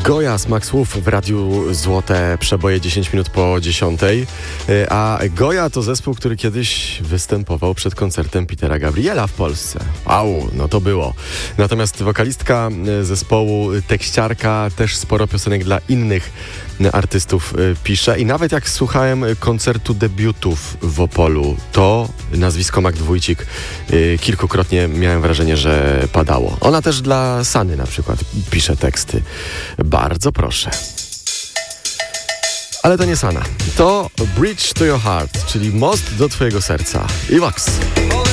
Goja, smak słów w Radiu Złote Przeboje 10 minut po 10. A Goja to zespół, który kiedyś występował przed koncertem Petera Gabriela w Polsce. Au, no to było. Natomiast wokalistka zespołu, tekściarka, też sporo piosenek dla innych artystów pisze. I nawet jak słuchałem koncertu debiutów w Opolu, to nazwisko Magd Wójcik kilkukrotnie miałem wrażenie, że padało. Ona też dla Sany na przykład pisze teksty. Bardzo proszę. Ale to nie Sana. To Bridge to Your Heart, czyli most do twojego serca. I Wax.